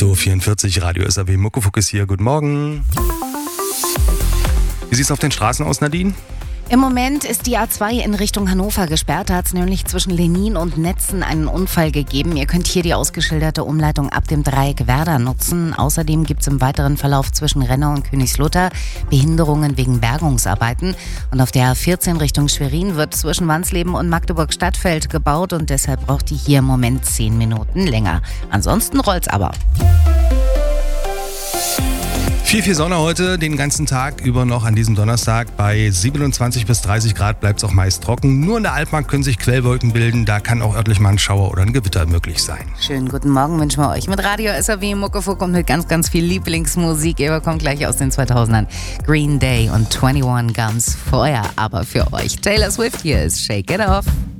8.44 Uhr, Radio SAW, Muckefuck hier, guten Morgen. Wie sieht es auf den Straßen aus, Nadine? Im Moment ist die A2 in Richtung Hannover gesperrt. Da hat es nämlich zwischen Lenin und Netzen einen Unfall gegeben. Ihr könnt hier die ausgeschilderte Umleitung ab dem Dreieck Werder nutzen. Außerdem gibt es im weiteren Verlauf zwischen Renner und Königslutter Behinderungen wegen Bergungsarbeiten. Und auf der A14 Richtung Schwerin wird zwischen Wansleben und Magdeburg-Stadtfeld gebaut und deshalb braucht die hier im Moment 10 Minuten länger. Ansonsten rollt's aber. Viel Sonne heute, den ganzen Tag über noch an diesem Donnerstag. Bei 27 bis 30 Grad bleibt es auch meist trocken. Nur in der Altmark können sich Quellwolken bilden. Da kann auch örtlich mal ein Schauer oder ein Gewitter möglich sein. Schönen guten Morgen wünschen wir euch mit Radio SAW Muckefuck und mit ganz viel Lieblingsmusik. Ihr bekommt gleich aus den 2000ern Green Day und 21 Guns. Vorher aber für euch Taylor Swift, hier ist Shake It Off.